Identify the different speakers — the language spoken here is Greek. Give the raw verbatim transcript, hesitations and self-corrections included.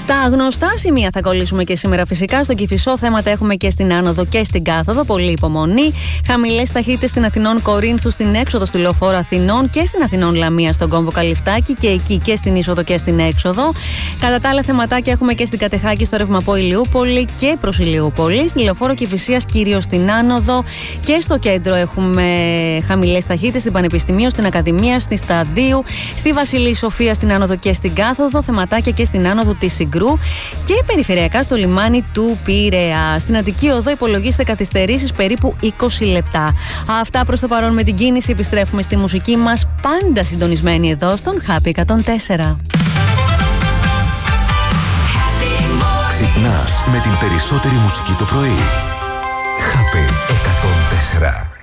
Speaker 1: Στα γνωστά σημεία θα κολλήσουμε και σήμερα φυσικά. Στον Κηφισό θέματα έχουμε και στην άνοδο και στην κάθοδο. Πολύ υπομονή. Χαμηλές ταχύτητες στην Αθηνών Κορίνθου, στην έξοδο στη Λεωφόρο Αθηνών και στην Αθηνών Λαμία στον κόμβο Καλυφτάκη και εκεί και στην είσοδο και στην έξοδο. Κατά τα άλλα θεματάκια έχουμε και στην Κατεχάκη στο ρεύμα Ηλιούπολη και προς Ηλιούπολη. Στη Λεωφόρο Κηφισίας κυρίως στην άνοδο και στο κέντρο έχουμε χαμηλές ταχύτητες στην Πανεπιστημίου, στην Ακαδημία, στη Σταδίου, στη Βασιλή Σοφία στην άνοδο και στην κάθοδο. Θεματάκια και στην άνοδο της Συγκρού και περιφερειακά στο λιμάνι του Πειραιά. Στην Αττική Οδό υπολογίστε καθυστερήσεις περίπου είκοσι λεπτά. Αυτά προς το παρόν με την κίνηση. Επιστρέφουμε στη μουσική μας, πάντα συντονισμένη εδώ στον Happy εκατόν τέσσερα.
Speaker 2: Ξυπνάς με την περισσότερη μουσική το πρωί. Happy εκατόν τέσσερα.